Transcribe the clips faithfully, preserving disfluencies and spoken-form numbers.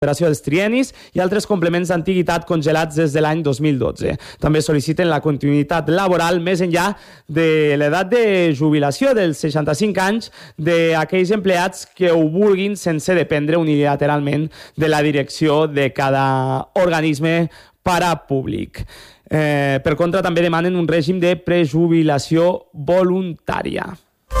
operació dels triennis i altres complements d'antiguitat congelats des de l'any dos mil dotze. També sol·liciten la continuïtat laboral més enllà de l'edat de jubilació dels seixanta-cinc anys d'aquells empleats que ho vulguin sense dependre unilateralment de la direcció de cada organisme parapúblic. Eh, per contra, també demanen un règim de prejubilació voluntària.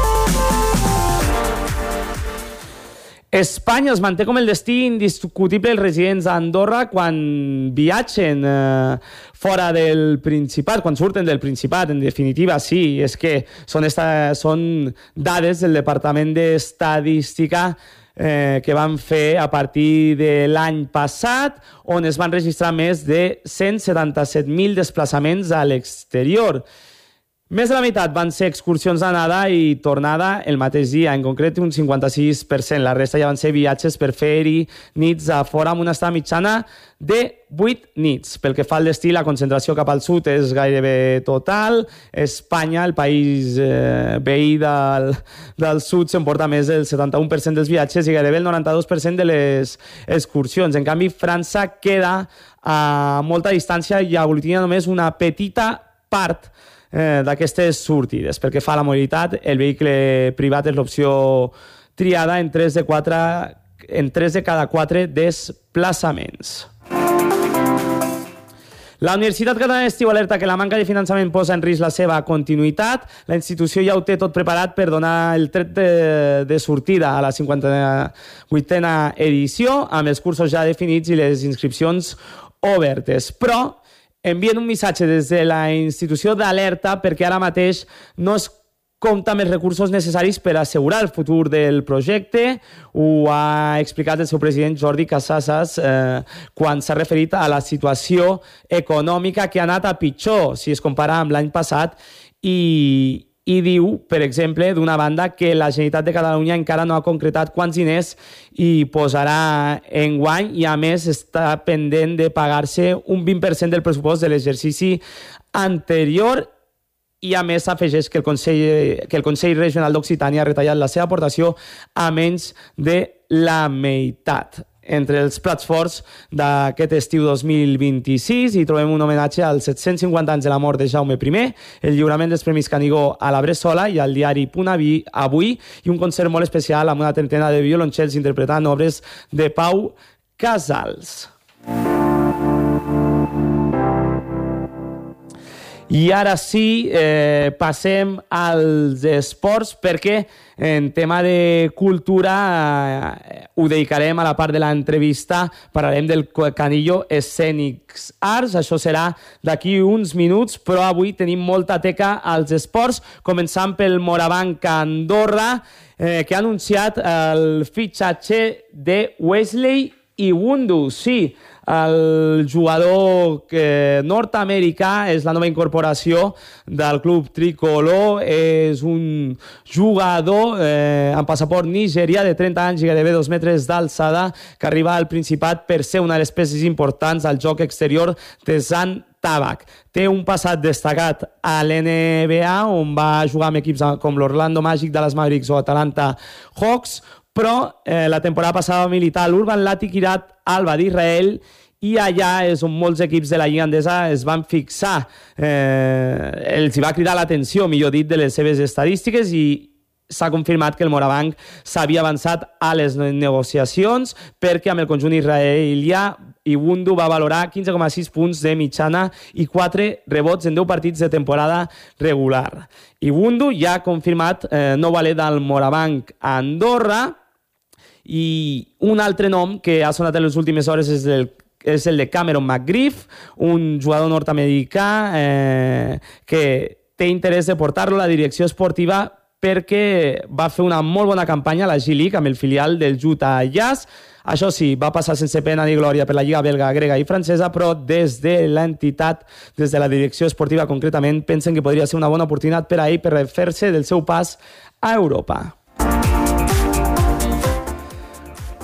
Espanya es manté com el destí indiscutible dels residents a Andorra quan viatgen eh, fora del Principat, quan surten del Principat. En definitiva, sí, és que són, esta, són dades del Departament d'Estadística eh, que van fer a partir de l'any passat, on es van registrar més de cent setanta-set mil desplaçaments a l'exterior. Més de la meitat van ser excursions d'anada i tornada el mateix dia, en concret un cinquanta-sis per cent. La resta ja van ser viatges per fer-hi nits a fora amb una estada mitjana de vuit nits. Pel que fa al destí, la concentració cap al sud és gairebé total. Espanya, el país eh, veí del, del sud, s'emporta més del setanta-u per cent dels viatges i gairebé el noranta-dos per cent de les excursions. En canvi, França queda a molta distància i aglutina només una petita part Eh, d'aquestes sortides. Pel que fa a la mobilitat, el vehicle privat és l'opció triada en tres de, quatre, en tres de cada quatre desplaçaments. La Universitat Catalana d'Estiu alerta que la manca de finançament posa en risc la seva continuïtat. La institució ja ho té tot preparat per donar el tret de, de sortida a la cinquanta-vuitena edició, amb els cursos ja definits i les inscripcions obertes. Però envien un missatge des de la institució d'alerta perquè ara mateix no es compta amb els recursos necessaris per assegurar el futur del projecte. Ho ha explicat el seu president Jordi Casasas eh, quan s'ha referit a la situació econòmica que ha anat a pitjor si es compara amb l'any passat i, i diu, per exemple, d'una banda que la Generalitat de Catalunya encara no ha concretat quants diners hi posarà enguany i a més està pendent de pagar-se un vint per cent del pressupost de l'exercici anterior i a més afegeix que el Consell, que el Consell Regional d'Occitània ha retallat la seva aportació a menys de la meitat. Entre els plats forts d'aquest estiu dos mil vint-i-sis hi trobem un homenatge als set-cents cinquanta anys de la mort de Jaume primer, el lliurament dels Premis Canigó a la Bressola i al diari Punt Avui i un concert molt especial amb una trentena de violoncels interpretant obres de Pau Casals. I ara sí, eh, passem als esports perquè en tema de cultura eh, ho dedicarem a la part de l'entrevista, parlarem del Canillo Escènics Arts, això serà d'aquí uns minuts, però avui tenim molta teca als esports, començant pel Morabanc Andorra, eh, que ha anunciat el fitxatge de Wesley Iwundu, sí, el jugador que nord-americà és la nova incorporació del club tricolor, és un jugador eh, amb passaport nigerià de trenta anys i gairebé dos metres d'alçada que arriba al Principat per ser una de les peces importants al joc exterior de Sant Tabac. Té un passat destacat a l'N B A on va jugar amb equips com l'Orlando Magic, Dallas Mavericks o Atalanta Hawks, però eh, la temporada passada va militar a l'Urban Lati Kirat Alba d'Israel i allà és on molts equips de la Lliga Endesa es van fixar. Eh, els hi va cridar l'atenció, millor dit, de les seves estadístiques i s'ha confirmat que el Morabanc s'havia avançat a les negociacions perquè amb el conjunt israelià Iwundu va valorar quinze coma sis punts de mitjana i quatre rebots en deu partits de temporada regular. Iwundu ja ha confirmat eh, no valer del Morabanc a Andorra i un altre nom que ha sonat en les últimes hores és el, és el de Cameron McGriff, un jugador nord-americà eh, que té interès de portar-lo a la direcció esportiva perquè va fer una molt bona campanya a la G-League amb el filial del Utah Jazz. Això sí, va passar sense pena ni glòria per la Lliga belga, grega i francesa, però des de l'entitat, des de la direcció esportiva concretament, pensen que podria ser una bona oportunitat per a ell per fer-se del seu pas a Europa. Hugo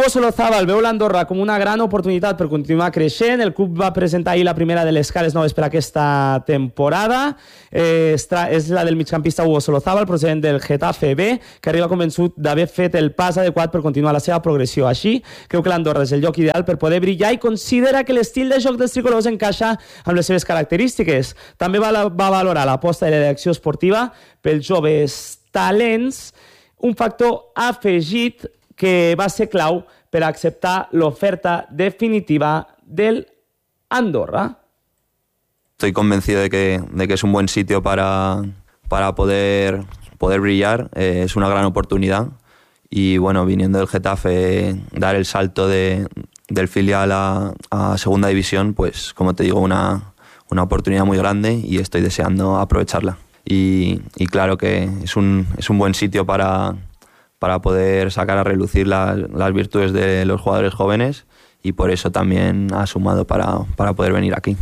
Hugo Solozábal veu l'Andorra com una gran oportunitat per continuar creixent. El club va presentar ahir la primera de les cares noves per aquesta temporada. Eh, és la del migcampista Hugo Solozábal, procedent del Getafe B, que arriba convençut d'haver fet el pas adequat per continuar la seva progressió. Així, creu que l'Andorra és el lloc ideal per poder brillar i considera que l'estil de joc dels tricolors encaixa amb les seves característiques. També va, va valorar l'aposta de la direcció esportiva pels joves talents, un factor afegit que va ser clau per acceptar l'oferta definitiva del Andorra. Estoy convencido de que, de que es un buen sitio para, para poder, poder brillar. Eh, es una gran oportunidad. Y bueno, viniendo del Getafe, dar el salto de, del filial a, a segunda división, pues como te digo, una, una oportunidad muy grande y estoy deseando aprovecharla. Y, y claro que es un, es un buen sitio para... para poder sacar a relucir las, las virtudes de los jugadores jóvenes y por eso también ha sumado para, para poder venir aquí.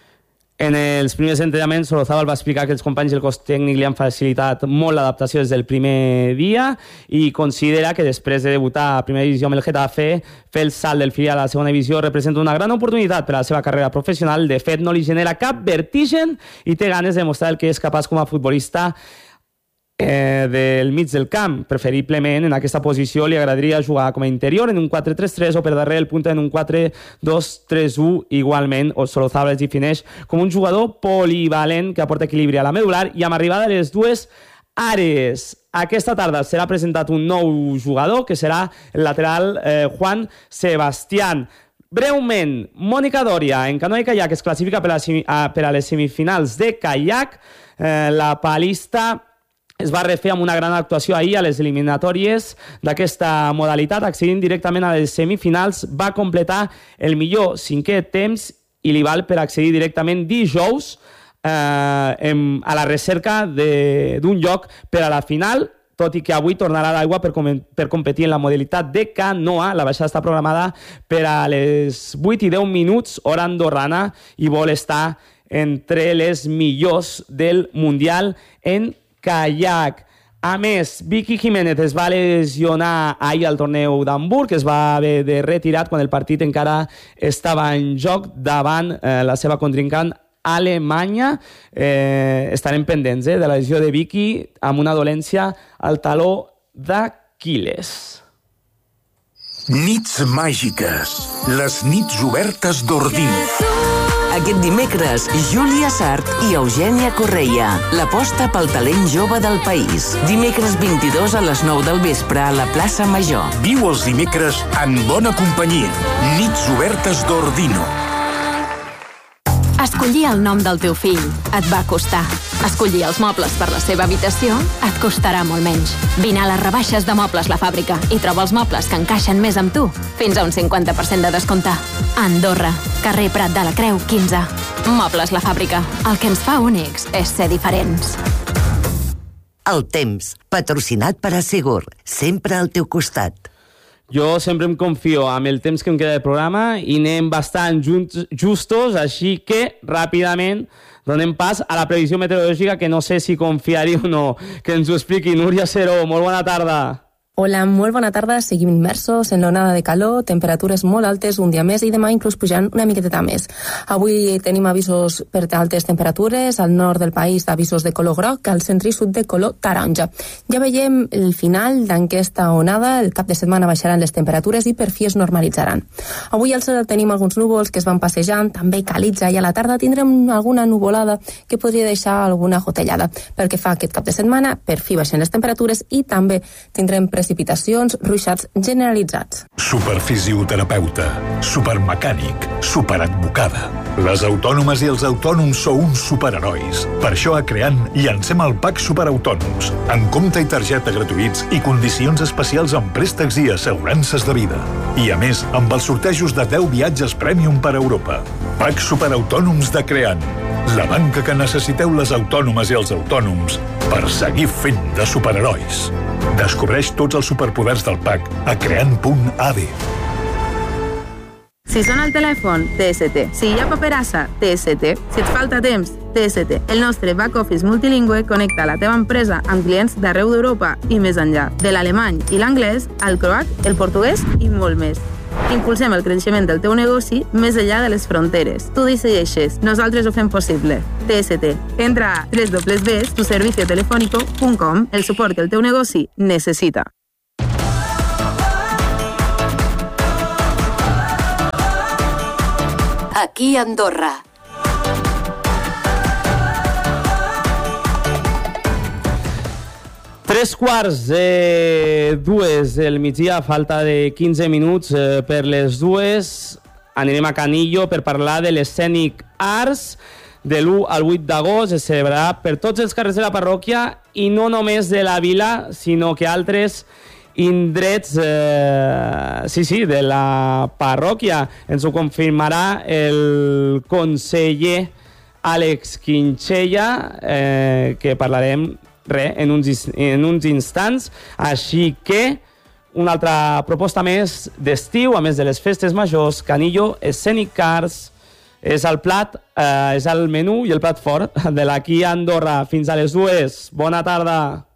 En els primers entrenaments, Solozábal va explicar que els companys del cos tècnic li han facilitat molt l'adaptació des del primer dia i considera que després de debutar a primera divisió amb el Getafe, fer el salt del filial a la segona divisió representa una gran oportunitat per a la seva carrera professional. De fet, no li genera cap vertigen i té ganes de demostrar el que és capaç com a futbolista Eh, del mig del camp. Preferiblement en aquesta posició li agradaria jugar com a interior en un quatre tres tres o per darrere el punta en un quatre dos tres u. Igualment, Solozábal es defineix com un jugador polivalent que aporta equilibri a la medular i amb arribada a les dues àrees. Aquesta tarda serà presentat un nou jugador que serà el lateral eh, Juan Sebastián. Breument, Mònica Dòria, en canoa i caiac, es classifica per a, per a les semifinals de caiac. Eh, la palista es va refer amb una gran actuació ahir a les eliminatòries d'aquesta modalitat, accedint directament a les semifinals, va completar el millor cinquè temps i li val per accedir directament dijous eh, en, a la recerca d'un lloc per a la final, tot i que avui tornarà a l'aigua per, per competir en la modalitat de canoa. La baixada està programada per a les vuit i deu minuts, hora andorrana, i vol estar entre les millors del Mundial en caiac. A més, Vicky Jiménez es va lesionar ahir al torneu d'Hamburg, es va haver de retirar quan el partit encara estava en joc davant eh, la seva contrincant Alemanya. Eh, estarem pendents eh, de la lesió de Vicky amb una dolència al taló d'Aquil·les. Nits màgiques. Les nits obertes d'Ordino. Aquest dimecres, Júlia Sart i Eugènia Correia. L'aposta pel talent jove del país. Dimecres vint-i-dos a les nou del vespre a la plaça Major. Viu els dimecres en bona companyia. Nits obertes d'Ordino. Escollir el nom del teu fill et va costar. Escollir els mobles per la seva habitació et costarà molt menys. Vine a les rebaixes de Mobles La Fàbrica i troba els mobles que encaixen més amb tu. Fins a un cinquanta per cent de descompte. Andorra, carrer Prat de la Creu, quinze. Mobles La Fàbrica. El que ens fa únics és ser diferents. El temps, patrocinat per Assegur, sempre al teu costat. Jo sempre em confio amb el temps que em queda de programa i anem bastant junts, justos, així que ràpidament donem pas a la previsió meteorològica, que no sé si confiar-hi o no. Que ens ho expliqui Núria Seró. Molt bona tarda. Hola, molt bona tarda. Seguim immersos en l'onada de calor, temperatures molt altes un dia més i demà inclús pujant una miqueta més. Avui tenim avisos per altes temperatures, al nord del país avisos de color groc, al centre i sud de color taronja. Ja veiem el final d'aquesta onada, el cap de setmana baixaran les temperatures i per fi es normalitzaran. Avui al cel tenim alguns núvols que es van passejant, també calitza, i a la tarda tindrem alguna nuvolada que podria deixar alguna gotellada. Pel que fa aquest cap de setmana, per fi baixen les temperatures i també tindrem precipitacions, ruixats generalitzats. Superfisioterapeuta, supermecànic, superadvocada. Les autònomes i els autònoms sou uns superherois. Per això a Creant llancem el Pack Superautònoms, amb compte i targeta gratuïts i condicions especials en préstecs i assegurances de vida. I a més, amb els sortejos de deu viatges Premium per Europa. Pack Superautònoms de Creant, la banca que necessiteu les autònomes i els autònoms per seguir fent de superherois. Descobreix tots els superpoders del Pack a creant punt a d. Si sona el telèfon, T S T. Si hi ha paperassa, T S T. Si et falta temps, T S T. El nostre back office multilingüe connecta la teva empresa amb clients d'arreu d'Europa i més enllà. De l'alemany i l'anglès, al croat, el portuguès i molt més. Impulsem el creixement del teu negoci més enllà de les fronteres. Tu decideixes, nosaltres ho fem possible. T S T. Entra a doble u doble u doble u punt tu servicio telefónico punt com, el suport que el teu negoci necessita. Aquí a Andorra. Tres quarts de dues del migdia, falta de quinze minuts eh, per les dues. Anirem a Canillo per parlar de l'Escènic Arts. De l'u al vuit d'agost es celebrarà per tots els carrers de la parròquia i no només de la vila, sinó que altres indrets eh, sí, sí, de la parròquia. Ens ho confirmarà el conseller Àlex Quinxella, eh, que parlarem re, en, uns, en uns instants. Així que una altra proposta més d'estiu, a més de les festes majors, Canillo Escènic Arts és el plat, eh, és el menú i el plat fort de l'Aquí a Andorra. Fins a les dues. Bona tarda.